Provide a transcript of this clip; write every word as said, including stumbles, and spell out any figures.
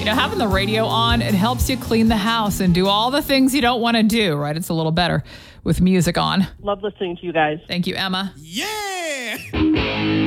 You know, having the radio on, it helps you clean the house and do all the things you don't want to do, right? It's a little better with music on. Love listening to you guys. Thank you, Emma. Yeah!